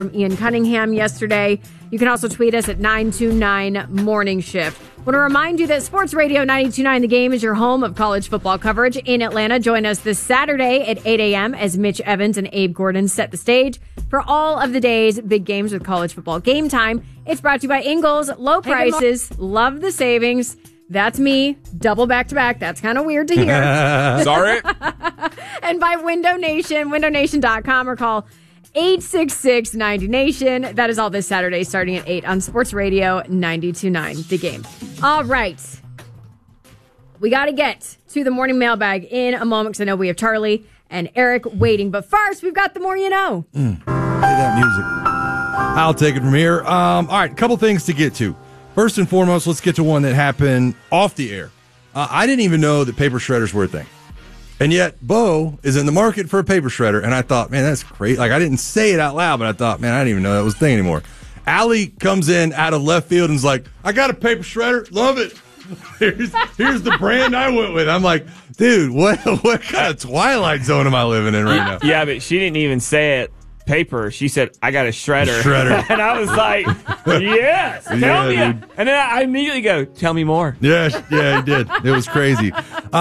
from Ian Cunningham yesterday. You can also tweet us at 929 Morning Shift. Want to remind you that Sports Radio 92.9 The Game is your home of college football coverage in Atlanta. Join us this Saturday at 8 a.m. as Mitch Evans and Abe Gordon set the stage for all of the day's big games with college football Game Time. It's brought to you by Ingles. Low prices, love the savings. That's me, double back-to-back. That's kind of weird to hear. Sorry. And by Window Nation, windownation.com, or call 866-90-NATION. That is all this Saturday starting at 8 on Sports Radio 92.9 The Game. All right. We got to get to the morning mailbag in a moment because I know we have Charlie and Eric waiting. But first, we've got the More You Know. Play that music. I'll take it from here. All right, a couple things to get to. First and foremost, let's get to one that happened off the air. I didn't even know that paper shredders were a thing. And yet, Bo is in the market for a paper shredder. And I thought, man, that's great. Like, I didn't say it out loud, but I thought, man, I didn't even know that was a thing anymore. Allie comes in out of left field and is like, I got a paper shredder. Love it. Here's the brand I went with. I'm like, dude, what kind of Twilight Zone am I living in right now? Yeah, but she didn't even say it. Paper. She said, I got a shredder. And I was like, yes, tell me. Dude. And then I immediately go, tell me more. Yeah, he did. It was crazy.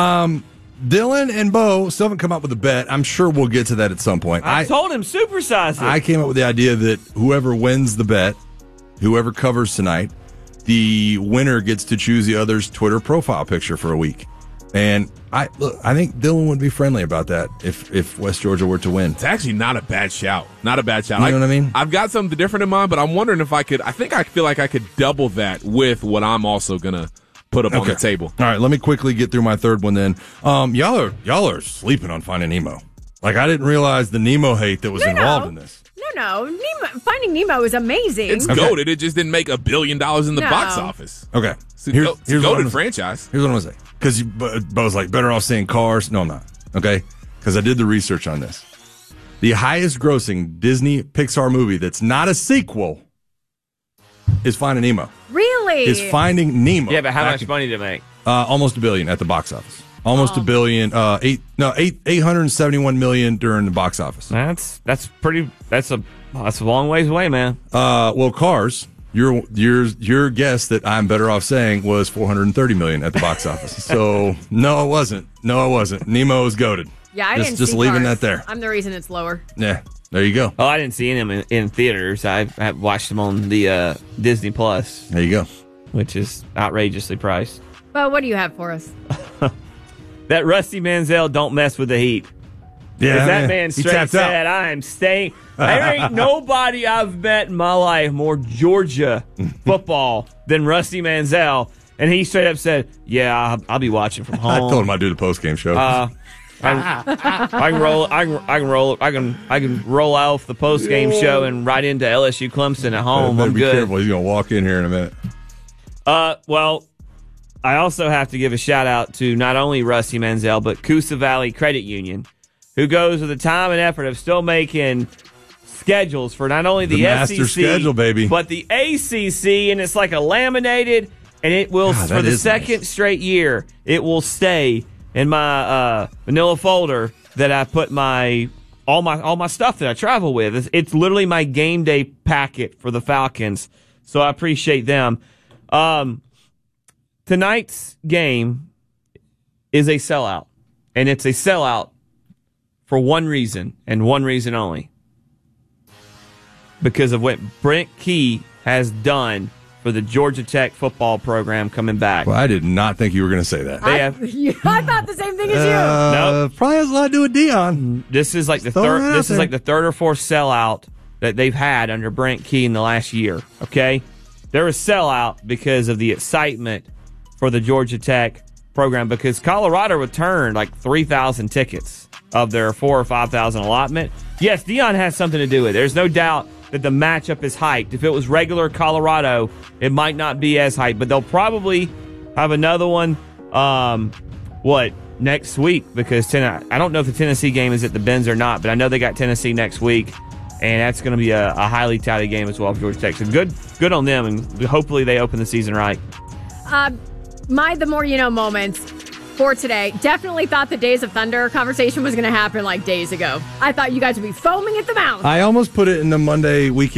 Dylan and Bo still haven't come up with a bet. I'm sure we'll get to that at some point. I told him, supersize it. I came up with the idea that whoever wins the bet, whoever covers tonight, the winner gets to choose the other's Twitter profile picture for a week. And I think Dylan would be friendly about that if West Georgia were to win. It's actually not a bad shout. Not a bad shout. You know what I mean? I've got something different in mind, but I'm wondering if I could. I feel like I could double that with what I'm also gonna put up on the table. All right, let me quickly get through my third one then. Y'all are sleeping on Finding Nemo. Like, I didn't realize the Nemo hate that was involved in this. No. Finding Nemo is amazing. It's goated. It just didn't make $1 billion in the box office. Okay. It's a goated franchise. Here's what I'm going to say. Because Bo's like, better off saying Cars. No, I'm not. Okay? Because I did the research on this. The highest grossing Disney Pixar movie that's not a sequel is Finding Nemo. Really? Is Finding Nemo. Yeah, but how much money to make? Almost $1 billion at the box office. Almost $1 billion. $871 million during the box office. That's a long ways away, man. Well, Cars, your guess that I'm better off saying was $430 million at the box office. So no, it wasn't. Nemo is goated. Yeah, I didn't just see leaving Cars. that there. I'm the reason it's lower. Yeah, there you go. Oh, I didn't see him in theaters. I watched him on the Disney Plus. There you go. Which is outrageously priced. Well, what do you have for us? That Rusty Manziel don't mess with the Heat. Yeah, that man straight said, I am staying. There ain't nobody I've met in my life more Georgia football than Rusty Manziel. And he straight up said, yeah, I'll be watching from home. I told him I'd do the post-game show. I can roll off the post-game show and right into LSU Clemson at home. I'm be good. Careful. He's going to walk in here in a minute. Well, I also have to give a shout-out to not only Rusty Manziel, but Coosa Valley Credit Union, who goes with the time and effort of still making schedules for not only the master SEC, schedule, baby, but the ACC, and it's like a laminated, and it will, for the second straight year, it will stay in my manila folder that I put all my stuff that I travel with. It's literally my game day packet for the Falcons, so I appreciate them. Tonight's game is a sellout, and it's a sellout for one reason, and one reason only. Because of what Brent Key has done for the Georgia Tech football program coming back. Well, I did not think you were going to say that. I thought the same thing as you. No, probably has a lot to do with Dion. This is like the third. This is like the third or fourth sellout that they've had under Brent Key in the last year. Okay, they're a sellout because of the excitement for the Georgia Tech program, because Colorado returned like 3,000 tickets of their 4,000 or 5,000 allotment. Yes, Dion has something to do with it. There's no doubt that the matchup is hyped. If it was regular Colorado, it might not be as hyped, but they'll probably have another one, next week, because I don't know if the Tennessee game is at the Benz or not, but I know they got Tennessee next week, and that's going to be a highly touted game as well for Georgia Tech. So good on them, and hopefully they open the season right. The More You Know moments. for today. Definitely thought the Days of Thunder conversation was going to happen like days ago. I thought you guys would be foaming at the mouth. I almost put it in the Monday weekend